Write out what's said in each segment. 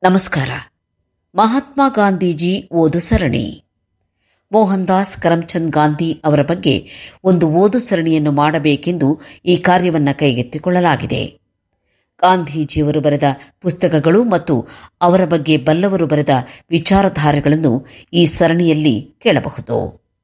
ನಮಸ್ಕಾರ. ಮಹಾತ್ಮ ಗಾಂಧೀಜಿ ಓದು ಸರಣಿ. ಮೋಹನ್ ದಾಸ್ ಕರಮ್ಚಂದ್ ಗಾಂಧಿ ಅವರ ಬಗ್ಗೆ ಒಂದು ಓದು ಸರಣಿಯನ್ನು ಮಾಡಬೇಕೆಂದು ಈ ಕಾರ್ಯವನ್ನು ಕೈಗೆತ್ತಿಕೊಳ್ಳಲಾಗಿದೆ. ಗಾಂಧೀಜಿಯವರು ಬರೆದ ಪುಸ್ತಕಗಳು ಮತ್ತು ಅವರ ಬಗ್ಗೆ ಬಲ್ಲವರು ಬರೆದ ವಿಚಾರಧಾರೆಗಳನ್ನು ಈ ಸರಣಿಯಲ್ಲಿ ಕೇಳಬಹುದು.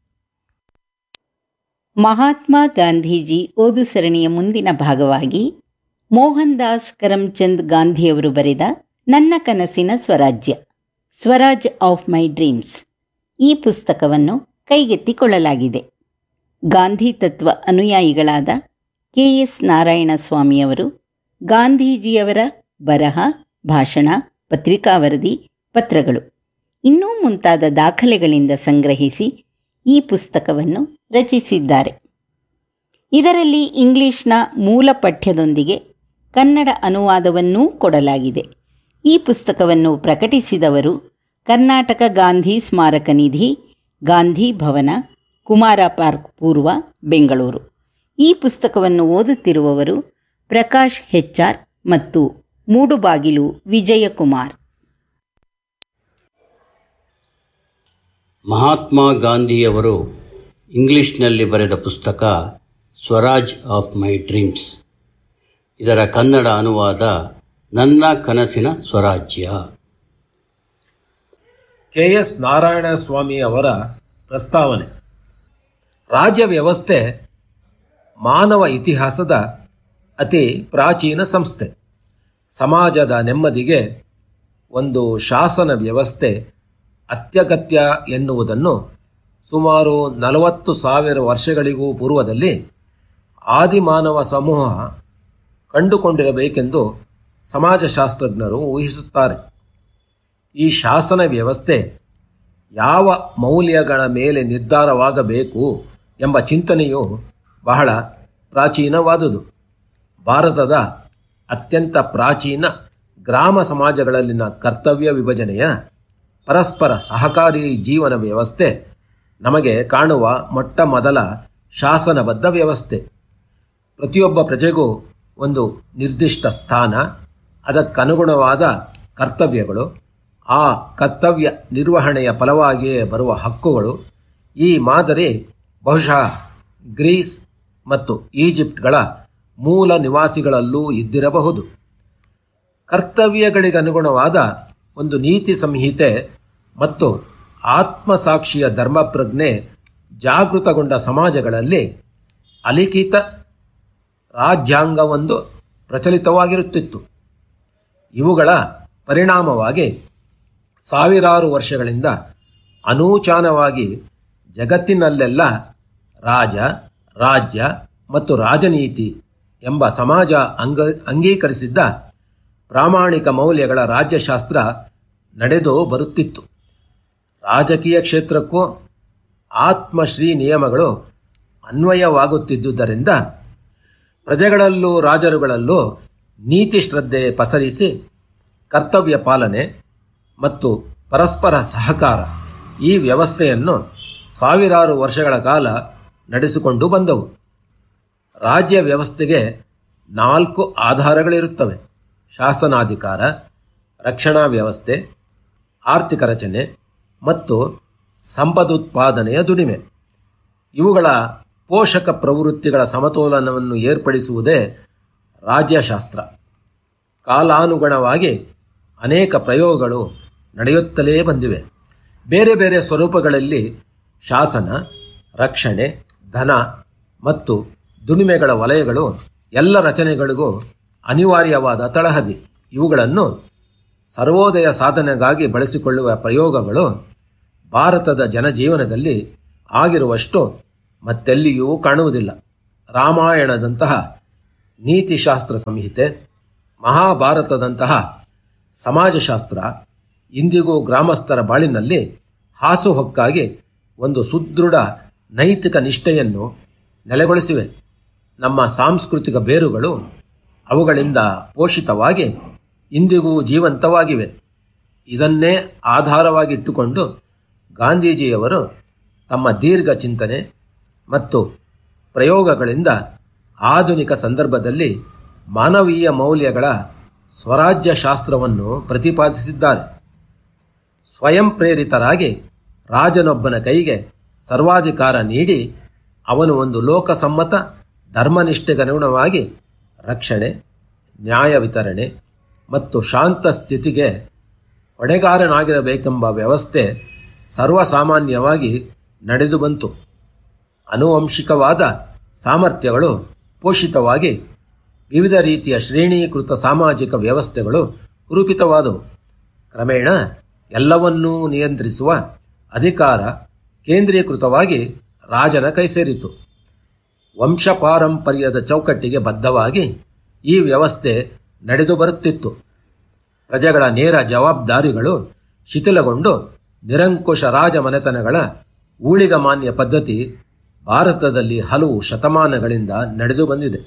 ಮಹಾತ್ಮ ಗಾಂಧೀಜಿ ಓದು ಸರಣಿಯ ಮುಂದಿನ ಭಾಗವಾಗಿ ಮೋಹನ್ ದಾಸ್ ಕರಮ್ಚಂದ್ ಗಾಂಧಿಯವರು ಬರೆದ ನನ್ನ ಕನಸಿನ ಸ್ವರಾಜ್ಯ, ಸ್ವರಾಜ್ ಆಫ್ ಮೈ ಡ್ರೀಮ್ಸ್, ಈ ಪುಸ್ತಕವನ್ನು ಕೈಗೆತ್ತಿಕೊಳ್ಳಲಾಗಿದೆ. ಗಾಂಧಿ ತತ್ವ ಅನುಯಾಯಿಗಳಾದ KS ನಾರಾಯಣ ಸ್ವಾಮಿಯವರು ಗಾಂಧೀಜಿಯವರ ಬರಹ, ಭಾಷಣ, ಪತ್ರಿಕಾ ವರದಿ, ಪತ್ರಗಳು ಇನ್ನೂ ಮುಂತಾದ ದಾಖಲೆಗಳಿಂದ ಸಂಗ್ರಹಿಸಿ ಈ ಪುಸ್ತಕವನ್ನು ರಚಿಸಿದ್ದಾರೆ. ಇದರಲ್ಲಿ ಇಂಗ್ಲಿಷ್ನ ಮೂಲ ಪಠ್ಯದೊಂದಿಗೆ ಕನ್ನಡ ಅನುವಾದವನ್ನೂ ಕೊಡಲಾಗಿದೆ. ಈ ಪುಸ್ತಕವನ್ನು ಪ್ರಕಟಿಸಿದವರು ಕರ್ನಾಟಕ ಗಾಂಧಿ ಸ್ಮಾರಕ ನಿಧಿ, ಗಾಂಧಿ ಭವನ, ಕುಮಾರ ಪಾರ್ಕ್ ಪೂರ್ವ, ಬೆಂಗಳೂರು. ಈ ಪುಸ್ತಕವನ್ನು ಓದುತ್ತಿರುವವರು ಪ್ರಕಾಶ್ HR ಮತ್ತು ಮೂಡುಬಾಗಿಲು ವಿಜಯಕುಮಾರ್. ಮಹಾತ್ಮ ಗಾಂಧಿಯವರು ಇಂಗ್ಲಿಷ್ನಲ್ಲಿ ಬರೆದ ಪುಸ್ತಕ ಸ್ವರಾಜ್ ಆಫ್ ಮೈ ಡ್ರೀಮ್ಸ್. ಇದರ ಕನ್ನಡ ಅನುವಾದ ನನ್ನ ಕನಸಿನ ಸ್ವರಾಜ್ಯ. KS ನಾರಾಯಣ ಸ್ವಾಮಿ ಅವರ ಪ್ರಸ್ತಾವನೆ. ರಾಜ್ಯ ವ್ಯವಸ್ಥೆ ಮಾನವ ಇತಿಹಾಸದ ಅತಿ ಪ್ರಾಚೀನ ಸಂಸ್ಥೆ. ಸಮಾಜದ ನೆಮ್ಮದಿಗೆ ಒಂದು ಶಾಸನ ವ್ಯವಸ್ಥೆ ಅತ್ಯಗತ್ಯ ಎನ್ನುವುದನ್ನು ಸುಮಾರು 40,000 ವರ್ಷಗಳಿಗೂ ಪೂರ್ವದಲ್ಲಿ ಆದಿಮಾನವ ಸಮೂಹ ಕಂಡುಕೊಂಡಿರಬೇಕೆಂದು ಸಮಾಜಶಾಸ್ತ್ರಜ್ಞರು ಊಹಿಸುತ್ತಾರೆ. ಈ ಶಾಸನ ವ್ಯವಸ್ಥೆ ಯಾವ ಮೌಲ್ಯಗಳ ಮೇಲೆ ನಿರ್ಧಾರವಾಗಬೇಕು ಎಂಬ ಚಿಂತನೆಯು ಬಹಳ ಪ್ರಾಚೀನವಾದುದು. ಭಾರತದ ಅತ್ಯಂತ ಪ್ರಾಚೀನ ಗ್ರಾಮ ಸಮಾಜಗಳಲ್ಲಿನ ಕರ್ತವ್ಯ ವಿಭಜನೆಯ ಪರಸ್ಪರ ಸಹಕಾರಿ ಜೀವನ ವ್ಯವಸ್ಥೆ ನಮಗೆ ಕಾಣುವ ಮೊಟ್ಟ ಮೊದಲ ಶಾಸನಬದ್ಧ ವ್ಯವಸ್ಥೆ. ಪ್ರತಿಯೊಬ್ಬ ಪ್ರಜೆಗೂ ಒಂದು ನಿರ್ದಿಷ್ಟ ಸ್ಥಾನ, ಅದಕ್ಕನುಗುಣವಾದ ಕರ್ತವ್ಯಗಳು, ಆ ಕರ್ತವ್ಯ ನಿರ್ವಹಣೆಯ ಫಲವಾಗಿಯೇ ಬರುವ ಹಕ್ಕುಗಳು. ಈ ಮಾದರಿ ಬಹುಶಃ ಗ್ರೀಸ್ ಮತ್ತು ಈಜಿಪ್ಟ್ಗಳ ಮೂಲ ನಿವಾಸಿಗಳಲ್ಲೂ ಇದ್ದಿರಬಹುದು. ಕರ್ತವ್ಯಗಳಿಗನುಗುಣವಾದ ಒಂದು ನೀತಿ ಸಂಹಿತೆ ಮತ್ತು ಆತ್ಮಸಾಕ್ಷಿಯ ಧರ್ಮಪ್ರಜ್ಞೆ ಜಾಗೃತಗೊಂಡ ಸಮಾಜಗಳಲ್ಲಿ ಅಲಿಖಿತ ರಾಜ್ಯಾಂಗವೊಂದು ಪ್ರಚಲಿತವಾಗಿರುತ್ತಿತ್ತು. ಇವುಗಳ ಪರಿಣಾಮವಾಗಿ ಸಾವಿರಾರು ವರ್ಷಗಳಿಂದ ಅನೂಚಾನವಾಗಿ ಜಗತ್ತಿನಲ್ಲೆಲ್ಲ ರಾಜ, ರಾಜ್ಯ ಮತ್ತು ರಾಜನೀತಿ ಎಂಬ ಸಮಾಜ ಅಂಗೀಕರಿಸಿದ್ದ ಪ್ರಾಮಾಣಿಕ ಮೌಲ್ಯಗಳ ರಾಜ್ಯಶಾಸ್ತ್ರ ನಡೆದು ಬರುತ್ತಿತ್ತು. ರಾಜಕೀಯ ಕ್ಷೇತ್ರಕ್ಕೂ ಆತ್ಮಶ್ರೀ ನಿಯಮಗಳು ಅನ್ವಯವಾಗುತ್ತಿದ್ದುದರಿಂದ ಪ್ರಜೆಗಳಲ್ಲೂ ರಾಜರುಗಳಲ್ಲೂ ನೀತಿ ಶ್ರದ್ಧೆ ಪಸರಿಸಿ ಕರ್ತವ್ಯ ಪಾಲನೆ ಮತ್ತು ಪರಸ್ಪರ ಸಹಕಾರ ಈ ವ್ಯವಸ್ಥೆಯನ್ನು ಸಾವಿರಾರು ವರ್ಷಗಳ ಕಾಲ ನಡೆಸಿಕೊಂಡು ಬಂದವು. ರಾಜ್ಯ ವ್ಯವಸ್ಥೆಗೆ 4 ಆಧಾರಗಳಿರುತ್ತವೆ: ಶಾಸನಾಧಿಕಾರ, ರಕ್ಷಣಾ ವ್ಯವಸ್ಥೆ, ಆರ್ಥಿಕ ರಚನೆ ಮತ್ತು ಸಂಪದುತ್ಪಾದನೆಯ ದುಡಿಮೆ. ಇವುಗಳ ಪೋಷಕ ಪ್ರವೃತ್ತಿಗಳ ಸಮತೋಲನವನ್ನು ಏರ್ಪಡಿಸುವುದೇ ರಾಜ್ಯಶಾಸ್ತ್ರ. ಕಾಲಾನುಗುಣವಾಗಿ ಅನೇಕ ಪ್ರಯೋಗಗಳು ನಡೆಯುತ್ತಲೇ ಬಂದಿವೆ. ಬೇರೆ ಬೇರೆ ಸ್ವರೂಪಗಳಲ್ಲಿ ಶಾಸನ, ರಕ್ಷಣೆ, ಧನ ಮತ್ತು ದುಡಿಮೆಗಳ ವಲಯಗಳು ಎಲ್ಲ ರಚನೆಗಳಿಗೂ ಅನಿವಾರ್ಯವಾದ ತಳಹದಿ. ಇವುಗಳನ್ನು ಸರ್ವೋದಯ ಸಾಧನೆಗಾಗಿ ಬಳಸಿಕೊಳ್ಳುವ ಪ್ರಯೋಗಗಳು ಭಾರತದ ಜನಜೀವನದಲ್ಲಿ ಆಗಿರುವಷ್ಟು ಮತ್ತೆಲ್ಲಿಯೂ ಕಾಣುವುದಿಲ್ಲ. ರಾಮಾಯಣದಂತಹ ನೀತಿಶಾಸ್ತ್ರ ಸಂಹಿತೆ, ಮಹಾಭಾರತದಂತಹ ಸಮಾಜಶಾಸ್ತ್ರ ಇಂದಿಗೂ ಗ್ರಾಮಸ್ಥರ ಬಾಳಿನಲ್ಲಿ ಹಾಸುಹೊಕ್ಕಾಗಿ ಒಂದು ಸುದೃಢ ನೈತಿಕ ನಿಷ್ಠೆಯನ್ನು ನೆಲೆಗೊಳಿಸಿವೆ. ನಮ್ಮ ಸಾಂಸ್ಕೃತಿಕ ಬೇರುಗಳು ಅವುಗಳಿಂದ ಪೋಷಿತವಾಗಿ ಇಂದಿಗೂ ಜೀವಂತವಾಗಿವೆ. ಇದನ್ನೇ ಆಧಾರವಾಗಿಟ್ಟುಕೊಂಡು ಗಾಂಧೀಜಿಯವರು ತಮ್ಮ ದೀರ್ಘ ಚಿಂತನೆ ಮತ್ತು ಪ್ರಯೋಗಗಳಿಂದ ಆಧುನಿಕ ಸಂದರ್ಭದಲ್ಲಿ ಮಾನವೀಯ ಮೌಲ್ಯಗಳ ಸ್ವರಾಜ್ಯ ಶಾಸ್ತ್ರವನ್ನು ಪ್ರತಿಪಾದಿಸಿದ್ದಾರೆ. ಸ್ವಯಂ ಪ್ರೇರಿತರಾಗಿ ರಾಜನೊಬ್ಬನ ಕೈಗೆ ಸರ್ವಾಧಿಕಾರ ನೀಡಿ ಅವನು ಒಂದು ಲೋಕಸಮ್ಮತ ಧರ್ಮನಿಷ್ಠೆಗನುಗುಣವಾಗಿ ರಕ್ಷಣೆ, ನ್ಯಾಯ ವಿತರಣೆ ಮತ್ತು ಶಾಂತ ಸ್ಥಿತಿಗೆ ಹೊಣೆಗಾರನಾಗಿರಬೇಕೆಂಬ ವ್ಯವಸ್ಥೆ ಸರ್ವಸಾಮಾನ್ಯವಾಗಿ ನಡೆದು ಬಂತು. ಆನುವಂಶಿಕವಾದ ಸಾಮರ್ಥ್ಯಗಳು ಪೋಷಿತವಾಗಿ ವಿವಿಧ ರೀತಿಯ ಶ್ರೇಣೀಕೃತ ಸಾಮಾಜಿಕ ವ್ಯವಸ್ಥೆಗಳು ರೂಪಿತವಾದವು. ಕ್ರಮೇಣ ಎಲ್ಲವನ್ನೂ ನಿಯಂತ್ರಿಸುವ ಅಧಿಕಾರ ಕೇಂದ್ರೀಕೃತವಾಗಿ ರಾಜನ ಕೈ ಸೇರಿತು. ವಂಶಪಾರಂಪರ್ಯದ ಚೌಕಟ್ಟಿಗೆ ಬದ್ಧವಾಗಿ ಈ ವ್ಯವಸ್ಥೆ ನಡೆದು ಬರುತ್ತಿತ್ತು. ಪ್ರಜೆಗಳ ನೇರ ಜವಾಬ್ದಾರಿಗಳು ಶಿಥಿಲಗೊಂಡು ನಿರಂಕುಶ ರಾಜಮನೆತನಗಳ ಊಳಿಗಮಾನ್ಯ ಪದ್ಧತಿ ಭಾರತದಲ್ಲಿ ಹಲವು ಶತಮಾನಗಳಿಂದ ನಡೆದು ಬಂದಿದೆ.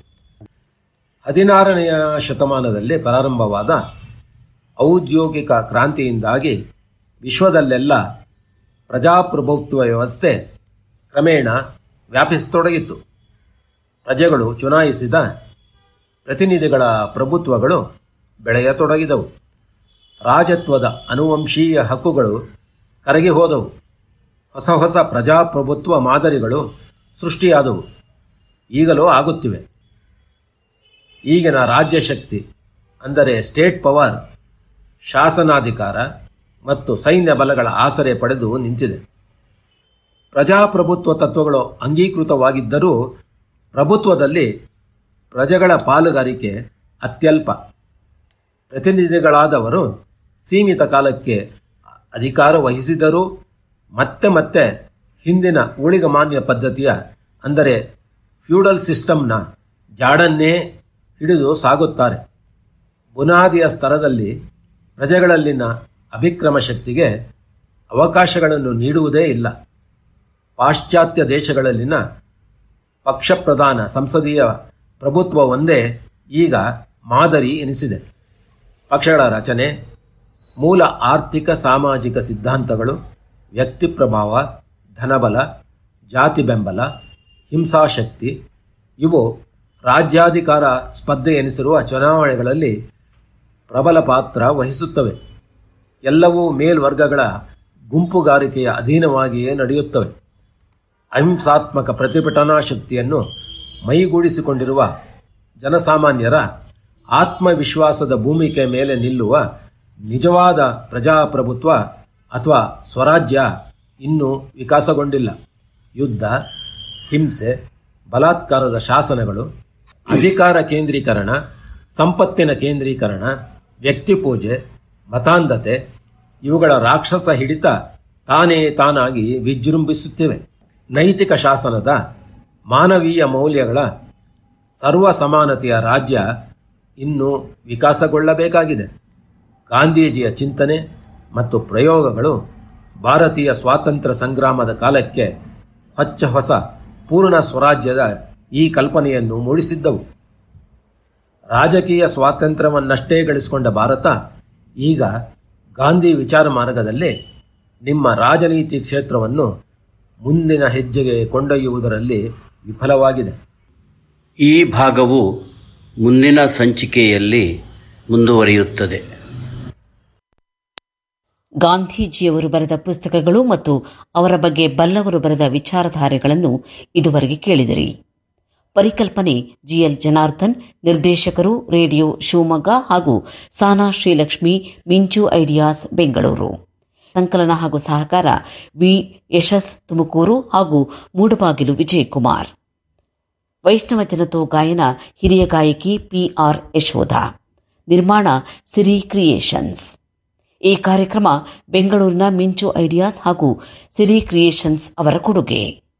16ನೇ ಶತಮಾನದಲ್ಲಿ ಪ್ರಾರಂಭವಾದ ಔದ್ಯೋಗಿಕ ಕ್ರಾಂತಿಯಿಂದಾಗಿ ವಿಶ್ವದಲ್ಲೆಲ್ಲ ಪ್ರಜಾಪ್ರಭುತ್ವ ವ್ಯವಸ್ಥೆ ಕ್ರಮೇಣ ವ್ಯಾಪಿಸತೊಡಗಿತು. ಪ್ರಜೆಗಳು ಚುನಾಯಿಸಿದ ಪ್ರತಿನಿಧಿಗಳ ಪ್ರಭುತ್ವಗಳು ಬೆಳೆಯತೊಡಗಿದವು. ರಾಜತ್ವದ ಅನುವಂಶೀಯ ಹಕ್ಕುಗಳು ಕರಗಿ ಹೋದವು. ಹೊಸ ಹೊಸ ಪ್ರಜಾಪ್ರಭುತ್ವ ಮಾದರಿಗಳು ಸೃಷ್ಟಿಯಾದವು, ಈಗಲೂ ಆಗುತ್ತಿವೆ. ಈಗಿನ ರಾಜ್ಯಶಕ್ತಿ ಅಂದರೆ ಸ್ಟೇಟ್ ಪವರ್ ಶಾಸನಾಧಿಕಾರ ಮತ್ತು ಸೈನ್ಯ ಬಲಗಳ ಆಸರೆ ಪಡೆದು ನಿಂತಿದೆ. ಪ್ರಜಾಪ್ರಭುತ್ವ ತತ್ವಗಳು ಅಂಗೀಕೃತವಾಗಿದ್ದರೂ ಪ್ರಭುತ್ವದಲ್ಲಿ ಪ್ರಜೆಗಳ ಪಾಲುಗಾರಿಕೆ ಅತ್ಯಲ್ಪ. ಪ್ರತಿನಿಧಿಗಳಾದವರು ಸೀಮಿತ ಕಾಲಕ್ಕೆ ಅಧಿಕಾರ ವಹಿಸಿದರೂ ಮತ್ತೆ ಮತ್ತೆ ಹಿಂದಿನ ಊಳಿಗಮಾನ್ಯ ಪದ್ಧತಿಯ ಅಂದರೆ ಫ್ಯೂಡಲ್ ಸಿಸ್ಟಮ್ನ ಜಾಡನ್ನೇ ಹಿಡಿದು ಸಾಗುತ್ತಾರೆ. ಬುನಾದಿಯ ಸ್ತರದಲ್ಲಿ ಪ್ರಜೆಗಳಲ್ಲಿನ ಅಭಿಕ್ರಮ ಶಕ್ತಿಗೆ ಅವಕಾಶಗಳನ್ನು ನೀಡುವುದೇ ಇಲ್ಲ. ಪಾಶ್ಚಾತ್ಯ ದೇಶಗಳಲ್ಲಿನ ಪಕ್ಷಪ್ರಧಾನ ಸಂಸದೀಯ ಪ್ರಭುತ್ವ ಒಂದೇ ಈಗ ಮಾದರಿ ಎನಿಸಿದೆ. ಪಕ್ಷಗಳ ರಚನೆ, ಮೂಲ ಆರ್ಥಿಕ ಸಾಮಾಜಿಕ ಸಿದ್ಧಾಂತಗಳು, ವ್ಯಕ್ತಿ ಪ್ರಭಾವ, ಧನಬಲ, ಜಾತಿ ಬೆಂಬಲ, ಹಿಂಸಾಶಕ್ತಿ ಇವು ರಾಜ್ಯಾಧಿಕಾರ ಸ್ಪರ್ಧೆ ಎನಿಸಿರುವ ಚುನಾವಣೆಗಳಲ್ಲಿ ಪ್ರಬಲ ಪಾತ್ರ ವಹಿಸುತ್ತವೆ. ಎಲ್ಲವೂ ಮೇಲ್ವರ್ಗಗಳ ಗುಂಪುಗಾರಿಕೆಯ ಅಧೀನವಾಗಿಯೇ ನಡೆಯುತ್ತವೆ. ಅಹಿಂಸಾತ್ಮಕ ಪ್ರತಿಭಟನಾ ಶಕ್ತಿಯನ್ನು ಮೈಗೂಡಿಸಿಕೊಂಡಿರುವ ಜನಸಾಮಾನ್ಯರ ಆತ್ಮವಿಶ್ವಾಸದ ಭೂಮಿಕೆ ಮೇಲೆ ನಿಲ್ಲುವ ನಿಜವಾದ ಪ್ರಜಾಪ್ರಭುತ್ವ ಅಥವಾ ಸ್ವರಾಜ್ಯ ಇನ್ನೂ ವಿಕಾಸಗೊಂಡಿಲ್ಲ. ಯುದ್ಧ, ಹಿಂಸೆ, ಬಲಾತ್ಕಾರದ ಶಾಸನಗಳು, ಅಧಿಕಾರ ಕೇಂದ್ರೀಕರಣ, ಸಂಪತ್ತಿನ ಕೇಂದ್ರೀಕರಣ, ವ್ಯಕ್ತಿಪೂಜೆ, ಮತಾಂಧತೆ ಇವುಗಳ ರಾಕ್ಷಸ ಹಿಡಿತ ತಾನೇ ತಾನಾಗಿ ವಿಜೃಂಭಿಸುತ್ತಿವೆ. ನೈತಿಕ ಶಾಸನದ ಮಾನವೀಯ ಮೌಲ್ಯಗಳ ಸರ್ವ ಸಮಾನತೆಯ ರಾಜ್ಯ ಇನ್ನೂ ವಿಕಾಸಗೊಳ್ಳಬೇಕಾಗಿದೆ. ಗಾಂಧೀಜಿಯ ಚಿಂತನೆ ಮತ್ತು ಪ್ರಯೋಗಗಳು ಭಾರತೀಯ ಸ್ವಾತಂತ್ರ್ಯ ಸಂಗ್ರಾಮದ ಕಾಲಕ್ಕೆ ಹೊಸ ಪೂರ್ಣ ಸ್ವರಾಜ್ಯದ ಈ ಕಲ್ಪನೆಯನ್ನು ಮೂಡಿಸಿದ್ದವು. ರಾಜಕೀಯ ಸ್ವಾತಂತ್ರ್ಯವನ್ನಷ್ಟೇ ಗಳಿಸಿಕೊಂಡ ಭಾರತ ಈಗ ಗಾಂಧಿ ವಿಚಾರ ಮಾರ್ಗದಲ್ಲಿ ನಿಮ್ಮ ರಾಜನೀತಿ ಕ್ಷೇತ್ರವನ್ನು ಮುಂದಿನ ಹೆಜ್ಜೆಗೆ ಕೊಂಡೊಯ್ಯುವುದರಲ್ಲಿ ವಿಫಲವಾಗಿದೆ. ಈ ಭಾಗವು ಮುಂದಿನ ಸಂಚಿಕೆಯಲ್ಲಿ ಮುಂದುವರಿಯುತ್ತದೆ. ಗಾಂಧೀಜಿಯವರು ಬರೆದ ಪುಸ್ತಕಗಳು ಮತ್ತು ಅವರ ಬಗ್ಗೆ ಬಲ್ಲವರು ಬರೆದ ವಿಚಾರಧಾರೆಗಳನ್ನು ಇದುವರೆಗೆ ಕೇಳಿದಿರಿ. ಪರಿಕಲ್ಪನೆ ಜಿಎಲ್ ಜನಾರ್ದನ್, ನಿರ್ದೇಶಕರು ರೇಡಿಯೋ ಶಿವಮೊಗ್ಗ ಹಾಗೂ ಸಾನಾ ಶ್ರೀಲಕ್ಷ್ಮಿ, ಮಿಂಚು ಐಡಿಯಾಸ್ ಬೆಂಗಳೂರು. ಸಂಕಲನ ಹಾಗೂ ಸಹಕಾರ ವಿ ಯಶಸ್ ತುಮಕೂರು ಹಾಗೂ ಮೂಡಬಾಗಿಲು ವಿಜಯಕುಮಾರ್. ವೈಷ್ಣವ ಜನತೋ ಗಾಯನ ಹಿರಿಯ ಗಾಯಕಿ ಪಿಆರ್ ಯಶೋಧ. ನಿರ್ಮಾಣ ಸಿರಿ ಕ್ರಿಯೇಷನ್ಸ್. ಈ ಕಾರ್ಯಕ್ರಮ ಬೆಂಗಳೂರಿನ ಮಿಂಚು ಐಡಿಯಾಸ್ ಹಾಗೂ ಸಿರಿ ಕ್ರಿಯೇಷನ್ಸ್ ಅವರ ಕೊಡುಗೆ.